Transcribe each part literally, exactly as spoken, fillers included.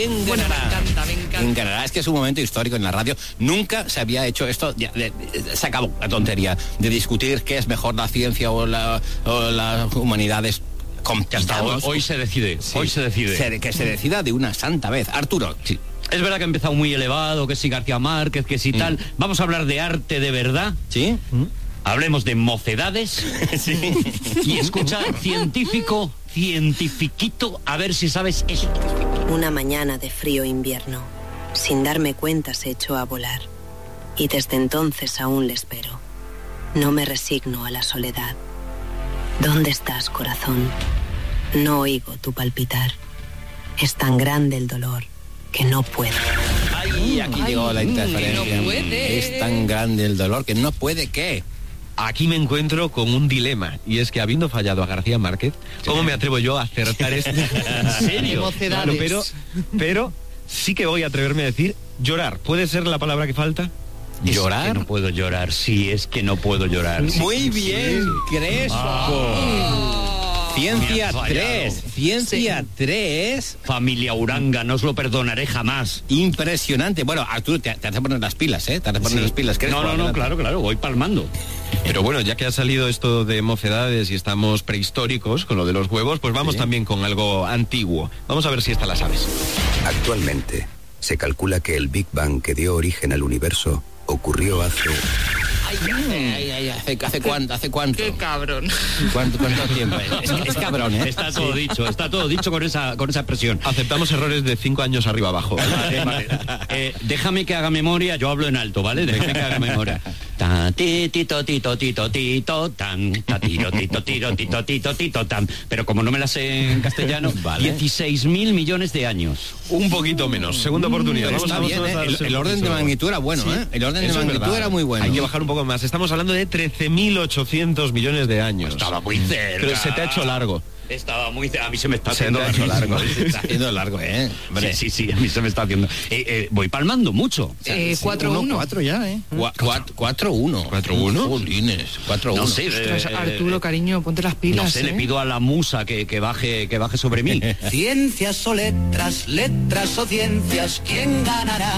¿Quién Bueno, ganará? me encanta, me encanta. ¿Quién ganará? Es que es un momento histórico en la radio. Nunca se había hecho esto. Ya, de, de, se acabó la tontería de discutir qué es mejor, la ciencia o, la, o las humanidades. Ya está, hoy, hoy se decide, sí. hoy se decide. Se, que se decida de una santa vez. Arturo. Sí. Es verdad que ha empezado muy elevado, que si García Márquez, que si mm. tal. Vamos a hablar de arte de verdad. ¿Sí? ¿Mm? Hablemos de mocedades. Sí. Y escucha, científico, cientifiquito, a ver si sabes eso. Una mañana de frío invierno, sin darme cuenta se echó a volar. Y desde entonces aún le espero. No me resigno a la soledad. ¿Dónde estás, corazón? No oigo tu palpitar. Es tan grande el dolor que no puedo. Ay, aquí Ay, llegó la interferencia. No puede. Es tan grande el dolor que no puede, ¿qué? Aquí me encuentro con un dilema, y es que habiendo fallado a García Márquez, ¿cómo me atrevo yo a acertar esto? ¿En serio? Mocedades. Pero, pero sí que voy a atreverme a decir llorar. ¿Puede ser la palabra que falta? ¿Llorar? Es que no puedo llorar, sí, es que no puedo llorar. Muy bien, Crespo. Ah. Ciencia Me has tres, Ciencia Sí. tres. Familia Uranga, no os lo perdonaré jamás. Impresionante. Bueno, Arturo, te, te hace poner las pilas, ¿eh? Te hace poner Sí. las pilas. No, no, no, claro, claro, voy palmando. Pero bueno, ya que ha salido esto de mocedades y estamos prehistóricos con lo de los huevos, pues vamos Sí. también con algo antiguo. Vamos a ver si esta la sabes. Actualmente, se calcula que el Big Bang que dio origen al universo ocurrió hace... Ay, ay, ay, ¿hace, hace cuánto? ¿Hace cuánto? Qué cabrón. ¿Cuánto, cuánto tiempo? Es, es cabrón, ¿eh? Está todo dicho, está todo dicho con esa, con esa expresión. Aceptamos errores de cinco años arriba abajo. Vale, vale. Eh, déjame que haga memoria, yo hablo en alto, ¿vale? Déjame que haga memoria. Ta, ti, tito, tito, tito, tito, tan, ta, tiro, tito, tiro, tito, tito, tito, tan. Pero como no me la sé en castellano, Vale. dieciséis mil millones de años. Un poquito menos. Segunda oportunidad. Pero Vamos, está vamos, bien, vamos ¿eh? a dar el, el segundo orden de piso. magnitud era bueno, Sí, ¿eh? El orden de eso es magnitud verdad. era muy bueno. Hay que bajar un poco más. Estamos hablando de trece mil ochocientos millones de años. Estaba muy cerca. Pero se te ha hecho largo. Estaba muy cerca. A mí se me está Se haciendo te ha hecho largo. largo. Está haciendo largo, ¿eh? Hombre. Sí, sí, sí, a mí se me está haciendo. Eh, eh, voy palmando mucho. Eh, cuatro uno. cuatro ya, ¿eh? cuatro uno. ¿cuatro uno? Jolines, cuatro uno. No sé, Ostras, eh, Arturo, cariño, ponte las pilas. No sé, ¿eh? le pido a la musa que, que baje que baje sobre mí. Ciencias o letras, letras o ciencias, ¿quién ganará?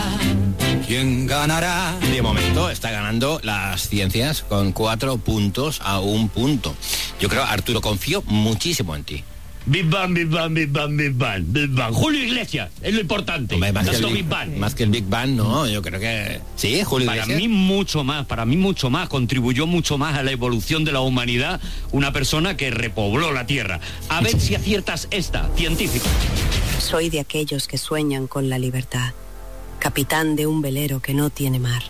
¿Quién ganará? De momento está ganando las ciencias con cuatro puntos a un punto. Yo creo, Arturo, confío muchísimo en ti. Big Bang, Big Bang, Big Bang, Big Bang, Big Bang. Julio Iglesias, es lo importante. Hombre, más, que Tanto el Big Big, Bang. más que el Big Bang, no, yo creo que... Sí, Julio Para Iglesias. mí mucho más, para mí mucho más, contribuyó mucho más a la evolución de la humanidad una persona que repobló la Tierra. A ver si aciertas esta, científico. Soy de aquellos que sueñan con la libertad, capitán de un velero que no tiene mar.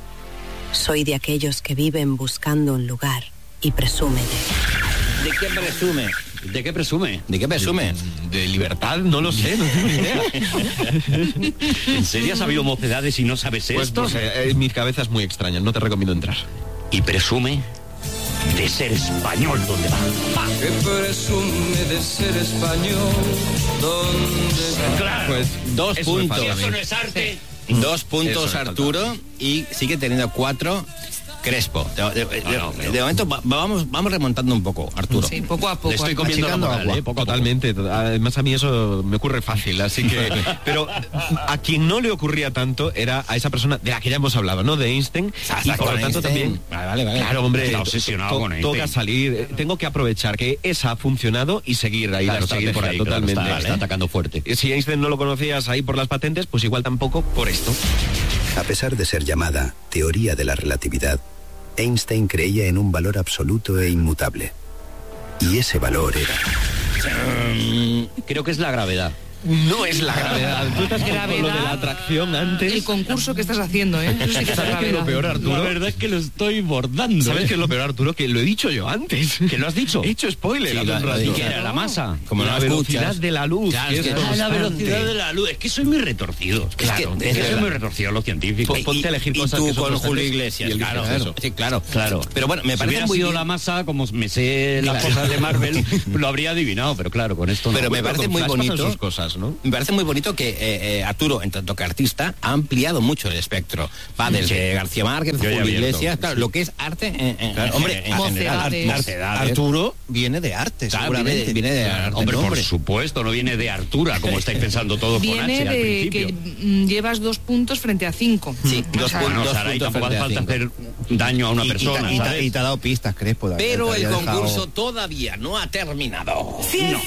Soy de aquellos que viven buscando un lugar y presume de... ¿De qué presume? ¿De qué presume? ¿De qué presume? De, de libertad, no lo sé, no tengo ni idea. ¿En serio has habido mocedades y no sabes Pues, esto? pues eh, eh, mi cabeza es muy extraña, no te recomiendo entrar. Y presume de ser español, ¿dónde va? ¡Pa! Que presume de ser español, ¿dónde va? Claro. Pues Dos eso me puntos. falta a mí. Eso no es arte. Dos puntos Eso me Arturo y sigue teniendo cuatro Crespo. De, de- de- No, no, pero- de momento va- vamos, vamos remontando un poco, Arturo. Sí, poco a poco. Le estoy comiendo la achicando moral, agua. ¿eh? Poco a poco. Totalmente, to- además a mí eso me ocurre fácil, así que... Pero a quien no le ocurría tanto era a esa persona de la que ya hemos hablado, ¿no? De Einstein, Ah, y está por lo con tanto Einstein. también... Vale, vale, vale. Claro, hombre, Está obsesionado to- con Einstein. toca salir, eh, tengo que aprovechar que esa ha funcionado y seguir ahí Claro, la seguir estrategia por ahí, claro, totalmente. está, está atacando fuerte. Si Einstein no lo conocías ahí por las patentes, pues igual tampoco por esto. A pesar de ser llamada teoría de la relatividad, Einstein creía en un valor absoluto e inmutable. Y ese valor era... Creo que es la gravedad. No es la gravedad. Tú estás con lo de Gravedad. la atracción antes. El concurso que estás haciendo, ¿eh? Eso sí que es ¿Sabes qué es lo gravedad. peor, Arturo? La verdad es que lo estoy bordando. ¿Sabes ¿eh? qué es lo peor, Arturo? Que lo he dicho yo antes. ¿Que lo has dicho? He hecho spoiler Sí, hace lo- un lo rato. he dicho. ¿Qué era? ¿La masa? Como la no velocidad escuchas. de la luz. Claro, que es es que- Ah, la constante. velocidad de la luz. Es que soy muy retorcido. Claro, que- es es que soy verdad. muy retorcido los científicos. Pon- ponte a elegir y cosas tú que son con constantes Julio Iglesias, y eliges claro, eso. sí, claro, Claro. Pero bueno, me si parece hubiera muy sido bien. la masa, como me sé las cosas de Marvel, lo habría adivinado, pero claro, con esto no. Pero me Bueno, parece con muy Flash pasan bonito. sus cosas. más, ¿no? Me parece muy bonito que eh, eh, Arturo, en tanto que artista, ha ampliado mucho el espectro. Va desde Sí. García Márquez, Yo ya he Julio abierto, Iglesias, claro, sí. lo que es arte en, en- Claro, en- hombre, en Ar- general. mocedades. Mocedades. Arturo viene de arte, Claro, seguramente. viene, viene de arte. Hombre, por nombre. supuesto, no viene de Artura, como estáis pensando todos con Viene H al de principio. que mm, llevas dos puntos frente a cinco. Sí, O dos sea, puntos. Bueno, Saray, puntos tampoco hace frente falta a hacer daño a una Y- y te- persona, y, te, ¿sabes? y te ha dado pistas, Crespo. David, Pero te el había dejado- concurso todavía no ha terminado. No.